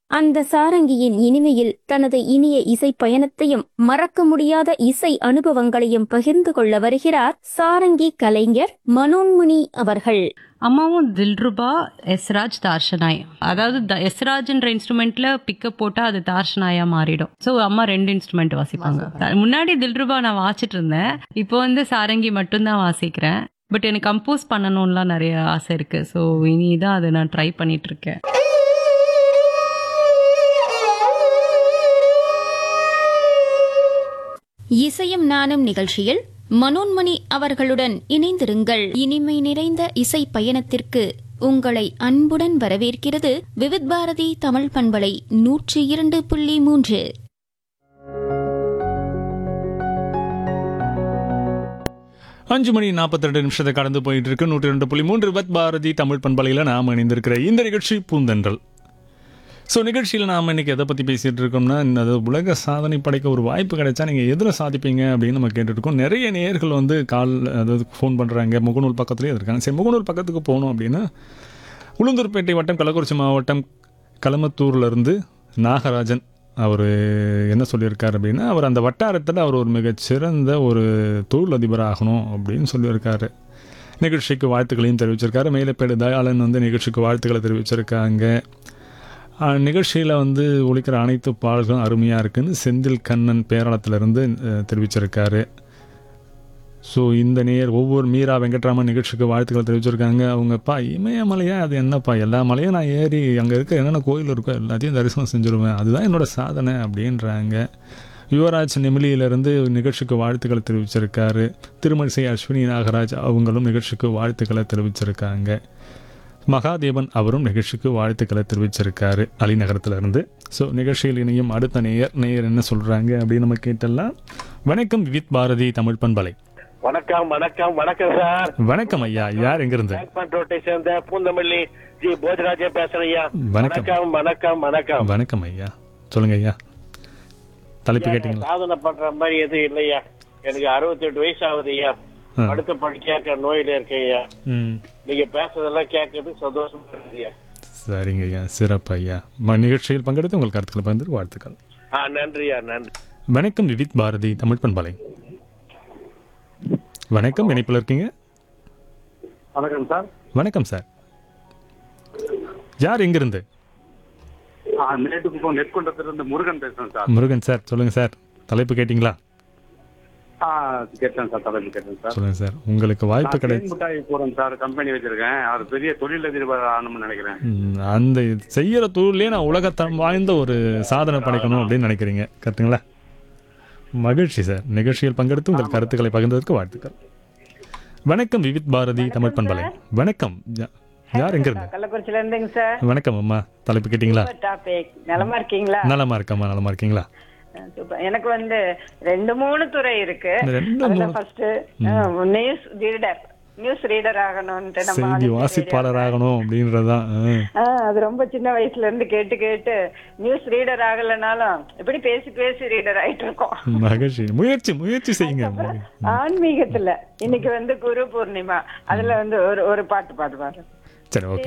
அந்த சாரங்கியின் இனிமையில் தனது இனிய இசை பயணத்தையும் மறக்க முடியாத இசை அனுபவங்களையும் பகிர்ந்து கொள்ள வருகிறார் சாரங்கி கலைஞர் மனோன்மணி அவர்கள். அம்மாவும் தில்ருபா, எஸ்ராஜ், தார்ஷனாய். அதாவது எஸ்ராஜ்ன்ற இன்ஸ்ட்ருமெண்ட்ல பிக்கப் போட்டா அது தார்ஷனாயா மாறிடும். ஸோ அம்மா 2 இன்ஸ்ட்ருமெண்ட் வாசிப்பாங்க. முன்னாடி தில்ருபா நான் வாசிட்டு இருந்தேன், இப்போ வந்து சாரங்கி மட்டும்தான் வாசிக்கிறேன். பட் எனக்கு கம்போஸ் பண்ணணும்லாம் நிறைய ஆசை இருக்கு. ஸோ இனிதான் அதை நான் ட்ரை பண்ணிட்டு இருக்கேன். இசையும் நானும் நிகழ்ச்சியில் மனோன்மணி அவர்களுடன் இணைந்திருங்கள். இனிமை நிறைந்த இசை பயணத்திற்கு உங்களை அன்புடன் வரவேற்கிறது விவித் பாரதி தமிழ் பண்பலை 102.3. அஞ்சு மணி 42 நிமிஷத்தை கடந்து போயிட்டு இருக்கு. 102.3 விவித் பாரதி தமிழ் பண்பலையில் நாம் இணைந்திருக்கிற இந்த நிகழ்ச்சி பூந்தென்றல். ஸோ நிகழ்ச்சியில் நாம் இன்றைக்கி எதை பற்றி பேசிகிட்டு இருக்கோம்னா, அது உலக சாதனை படைக்க ஒரு வாய்ப்பு கிடைச்சா நீங்கள் எதில் சாதிப்பீங்க அப்படின்னு நம்ம கேட்டுருக்கோம். நிறைய நேயர்கள் வந்து அதாவது ஃபோன் பண்ணுறாங்க. முகநூல் பக்கத்துலேயே இருக்காங்க. சரி, முகநூல் பக்கத்துக்கு போகணும் அப்படின்னா உளுந்தூர்பேட்டை வட்டம், கள்ளக்குறிச்சி மாவட்டம், களமத்தூர்லேருந்து நாகராஜன் அவர் என்ன சொல்லியிருக்கார் அப்படின்னா, அவர் அந்த வட்டாரத்தில் அவர் ஒரு மிகச்சிறந்த ஒரு தொழிலதிபர் ஆகணும் அப்படின்னு சொல்லியிருக்காரு. நிகழ்ச்சிக்கு வாழ்த்துக்களையும் தெரிவிச்சிருக்காரு. மேலப்பேடு தயாளன் வந்து நிகழ்ச்சிக்கு வாழ்த்துக்களை தெரிவிச்சிருக்காங்க. நிகழ்ச்சியில் வந்து ஒலிக்கிற அனைத்து பாடல்களும் அருமையாக இருக்குன்னு செந்தில் கண்ணன் பேராளத்திலிருந்து தெரிவிச்சிருக்காரு. ஸோ இந்த நேர் ஒவ்வொரு மீரா வெங்கட்ராமன் நிகழ்ச்சிக்கு வாழ்த்துக்களை தெரிவிச்சிருக்காங்க. அவங்கப்பா இமயமலையா, அது என்னப்பா, எல்லா மலையும் நான் ஏறி அங்கே இருக்க என்னென்ன கோயில் இருக்கோ எல்லாத்தையும் தரிசனம் செஞ்சுருவேன், அதுதான் என்னோடய சாதனை அப்படின்றாங்க. யுவராஜ் நெமிலியிலிருந்து நிகழ்ச்சிக்கு வாழ்த்துக்களை தெரிவிச்சிருக்காரு. திருமணிசை அஸ்வினி நாகராஜ் அவங்களும் நிகழ்ச்சிக்கு வாழ்த்துக்களை தெரிவிச்சிருக்காங்க. மகாதேவன் அவரும் நிகழ்ச்சிக்கு வாழ்த்துக்களை தெரிவிச்சிருக்காரு அலிநகரத்திலிருந்து. ஸோ நிகழ்ச்சியில் இணையும் அடுத்த நேயர் என்ன சொல்கிறாங்க அப்படின்னு நம்ம கேட்டலாம். வணக்கம் விவித் பாரதி தமிழ் பண்பலை. வணக்கம் வணக்கம் வணக்கம் சார். வணக்கம் ஐயா, யார் எங்கிருந்து? சேர்ந்த பூந்தமல்லி ஜி போஜராஜே பேசுறேன் ஐயா. வணக்கம் வணக்கம் வணக்கம் வணக்கம் ஐயா, சொல்லுங்க ஐயா. தலைப்பு கேட்டீங்களா? சாதனை பண்ற மாதிரி எதுவும் இல்லையா. எனக்கு 68 வயசு ஆகுது ஐயா. அடுத்த படிக்க நோயில இருக்கேன் ஐயா. நீங்க பேசுறதெல்லாம் கேட்கறது சந்தோஷமா இருக்கு ஐயா. சரிங்க ஐயா, சிறப்பு ஐயா. நிகழ்ச்சியில் பங்கெடுத்து உங்கள் கருத்துக்களை பகிர்ந்து வாழ்த்துக்கள். நன்றி ஐயா, நன்றி. வணக்கம் விவித் பாரதி தமிழ் பண்பலை. வணக்கம், இணைப்பில் இருக்கீங்க. வணக்கம் சார். வணக்கம் சார், யார் எங்கிருந்து? நேற்றுக்கு நெற்கொண்டத்திலிருந்து முருகன் பேசுறேன் சார். முருகன் சார், சொல்லுங்க சார். தலைப்பு கேட்டீங்களா? கேட்டேன் சார், தலைப்பு கேட்டேன் சார். சொல்லுங்க சார், உங்களுக்கு வாய்ப்பு கிடைக்கும். மிட்டாய் போறேன் சார், கம்பெனி வச்சிருக்கேன். அவர் பெரிய தொழிலதிபர் ஆகணும்னு நினைக்கிறேன். அந்த செய்யற தொழிலே நான் உலகத்தரம் வாய்ந்த ஒரு சாதனை படைக்கணும் அப்படின்னு நினைக்கிறீங்க, கரெக்டுங்களா? மகிழ்ச்சி சார். நிகழ்ச்சியில் பங்கெடுத்து உங்கள் கருத்துக்களை பகிர்ந்ததற்கு வாழ்த்துக்கள். வணக்கம் விவித் பாரதி தமிழ் பண்பலை. வணக்கம், யார் எங்க இருந்து? கள்ளக்குறிச்சில இருந்துங்க சார். வணக்கம் அம்மா, தலைப்பு கேட்டீங்களா? டாபிக் நலமா இருக்கீங்களா? நலமா இருக்கம்மா, நலமா இருக்கீங்களா? எனக்கு வந்து 2-3 துறை இருக்கு. ஃபர்ஸ்ட் நியூஸ் ரீடர் ஆகணும்னு செய்தி வாசிப்பாளர் ஆகணும் அப்படின்றதான். அது ரொம்ப சின்ன வயசுல இருந்து கேட்டு கேட்டு நியூஸ் ரீடர் ஆகலனாலும் இப்படி பேசி பேசி ரீடர் ஆயிட்டு இருக்கோம். மகிழ்ச்சி, முயற்சி செய்யுங்க. ஆன்மீகத்துல இன்னைக்கு வந்து குரு பூர்ணிமா, அதுல வந்து ஒரு பாட்டு பாடுவாரு. சரி, ஓகே.